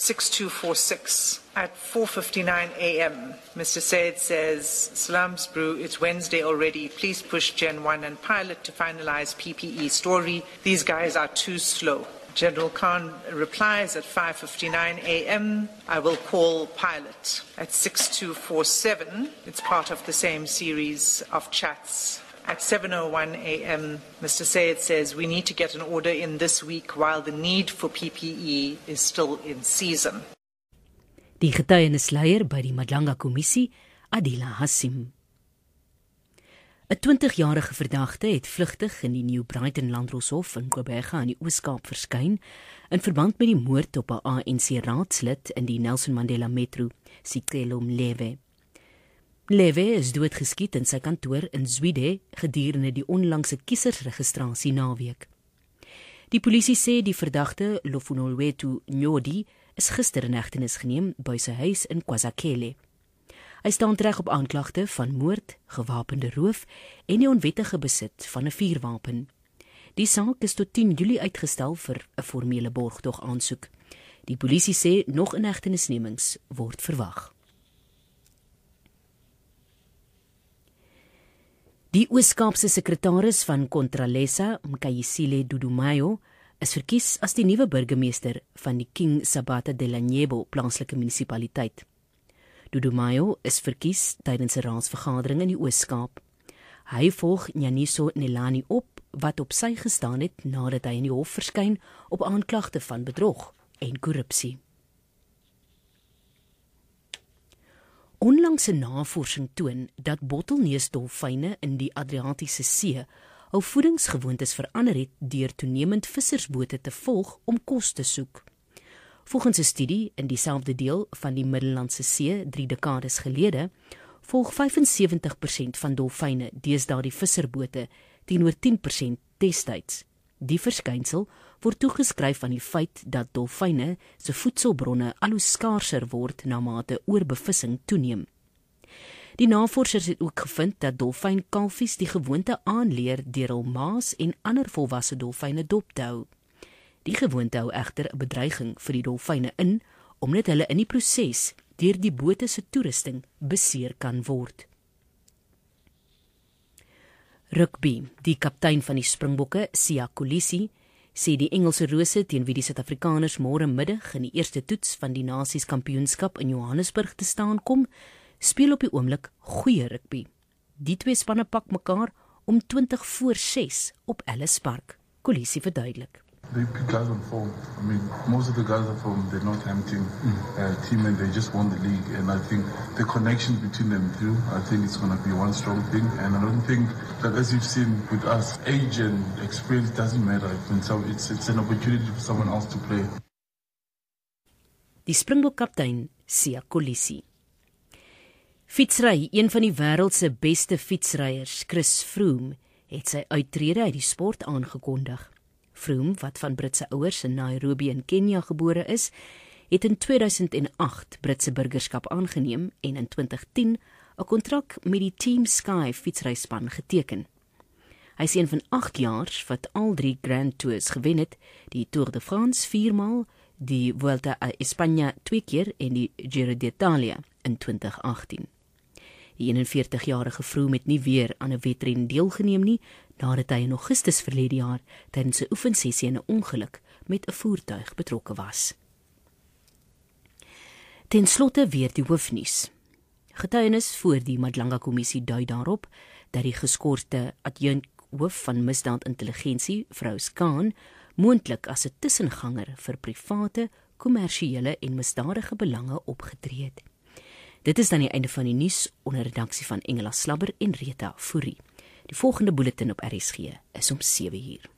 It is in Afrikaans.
6246 at 4:59 a.m. Mr. Said says, Salams Brew, it's Wednesday already. Please push Gen 1 and Pilot to finalize PPE story. These guys are too slow. General Khan replies at 5:59 a.m. I will call Pilot. At 6247, it's part of the same series of chats. At 7:01 a.m., Mr. Sayed says we need to get an order in this week while the need for PPE is still in season. Die getuienisleier by die Madlanga Kommissie, Adila Hassim. 'n 20-jarige verdagte het vlugtig in die New Brighton Landroshof in Gqeberha in die Oos-Kaap verskyn in verband met die moord op 'n ANC-raadslid in die Nelson Mandela Metro, Sicelo Mlewe. Mlewe is doodgeskiet in sy kantoor in Zwide gedurende die onlangse kiesersregistrasie naweek. Die polisie sê die verdagte Lofunolwetu Nyodi is gister in hegtenis geneem by sy huis in KwaZakele. Hy staan tereg op aanklagte van moord, gewapende roof en die onwettige besit van 'n vuurwapen. Die saak is tot 10 Julie uitgestel vir 'n formele borgtog aansoek. Die polisie sê nog inhegtenisnemings word verwag. Die Oos-Kaapse sekretaris van Contralesa, Mkayisile Dudumayo, is verkies as die nuwe burgemeester van die King Sabata de la Nyebo plaaslike munisipaliteit. Dudumayo is verkies tydens 'n raadsvergadering in die Oos-Kaap. Hy volg Nyaniso Nelani op, wat op sy gestaan het nadat hy in die hof verskyn op aanklagte van bedrog en korrupsie. Onlangse navorsing toon dat bottelneusdolfyne in die Adriatiese See hul voedingsgewoontes verander het deur toenemend vissersbote te volg om kos te soek. Volgens 'n studie in dieselfde deel van die Middellandse See 3 dekades gelede, volg 75% van dolfyne deesdae die visserbote teenoor 10% destyds. Die verskynsel word toegeskryf aan die feit dat dolfyne se voedselbronne al hoe skaarser word na mate oorbevissing toeneem. Die navorsers het ook gevind dat dolfynkalfies die gewoonte aanleer deur hul maas en ander volwasse dolfyne dop te hou. Die gewoonte hou egter 'n bedreiging vir die dolfyne in, omdat hulle in die proses deur die bote se toerusting beseer kan word. Rugby. Die kaptein van die Springbokke, Siya Kolisi, sê die Engelse Rose teen wie die Suid-Afrikaners môre middag in die eerste toets van die Nasies Kampioenskap in Johannesburg te staan kom, speel op die oomblik goeie rugby. Die twee spanne pak mekaar om 20-6 op Ellis Park. Kolisi verduidelik. They pick guys on form. I mean, most of the guys are from the Northampton team and they just won the league. And I think the connection between them two, I think it's going to be one strong thing. And I don't think that, as you've seen with us, age and experience doesn't matter. It's an opportunity for someone else to play. Die Springbok-kaptein, Siya Kolisi. Fietsry, een van die wêreld se beste fietsryers, Chris Froome, het sy uittrede uit die sport aangekondig. Froome, wat van Britse ouers in Nairobi in Kenia gebore is, het in 2008 Britse burgerskap aangeneem en in 2010 'n kontrak met die Team Sky fietsryspan geteken. Hy is een van 8 jaars wat al 3 Grand Tours gewen het, die Tour de France 4 maal, die Vuelta a España 2 keer en die Giro d'Italia in 2018. Die 41-jarige Froome het nie weer aan 'n wedren deelgeneem nie, nadat hy in Augustus verlede jaar tydens 'n oefensessie in 'n ongeluk met 'n voertuig betrokke was. Ten slotte weer die hoofnuus. Getuienis voor die Madlanga Kommissie dui daarop dat die geskorte adjunkhoof van misdaadintelligensie, vrou Khan, moontlik as 'n tussenganger vir private, kommersiële en misdadige belange opgetree het. Dit is dan die einde van die nuus onder redaksie van Engela Slabber en Rita Fourie. Die volgende bulletin op RSG is om 7 uur.